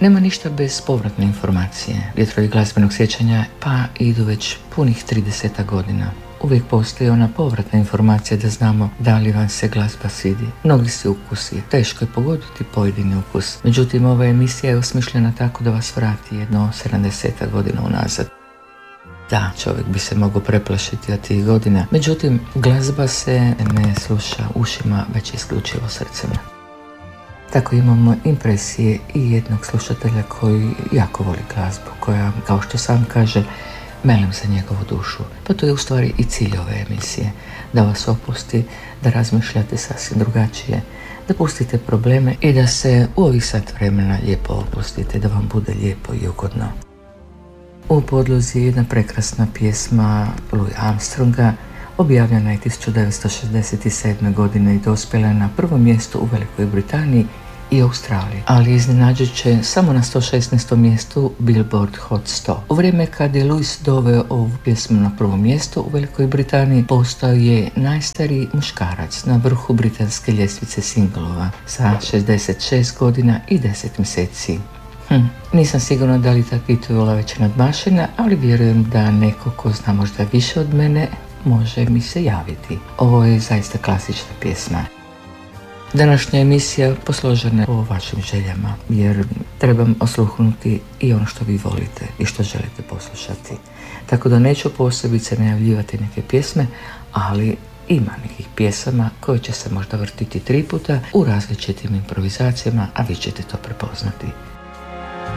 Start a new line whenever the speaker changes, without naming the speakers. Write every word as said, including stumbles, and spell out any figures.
Nema ništa bez povratne informacije. Vjetrovi glazbenog sjećanja pa idu već punih trideset godina. Uvijek postoji ona povratna informacija da znamo da li vam se glazba svidi. Mnogi su ukusi, teško je pogoditi pojedini ukus. Međutim, ova emisija je osmišljena tako da vas vrati jedno sedamdeset godina unazad. Da, čovjek bi se mogao preplašiti od tih godina. Međutim, glazba se ne sluša ušima, već isključivo srcem. Tako imamo impresije i jednog slušatelja koji jako voli glazbu, koja, kao što sam kaže, melim za njegovu dušu. Pa to je u stvari i cilj ove emisije, da vas opusti, da razmišljate sasvim drugačije, da pustite probleme i da se u ovih sat vremena lijepo opustite, da vam bude lijepo i ugodno. U podlozi je jedna prekrasna pjesma Louis Armstronga, objavljena je tisuću devetsto šezdeset sedme. godine i dospjela je na prvo mjesto u Velikoj Britaniji i Australiji, ali iznenađujuće samo na sto šesnaestom mjestu Billboard Hot sto. U vrijeme kad je Louis doveo ovu pjesmu na prvo mjesto u Velikoj Britaniji, postao je najstariji muškarac na vrhu britanske ljestvice singlova sa šezdeset šest godina i deset mjeseci. Hm, nisam sigurna da li ta titula već nadmašena, ali vjerujem da neko ko zna možda više od mene može mi se javiti. Ovo je zaista klasična pjesma. Današnja emisija posložena je po vašim željama, jer trebam osluhnuti i ono što vi volite i što želite poslušati. Tako da neću posebice najavljivati neke pjesme, ali ima nekih pjesama koje će se možda vrtiti tri puta u različitim improvizacijama, a vi ćete to prepoznati.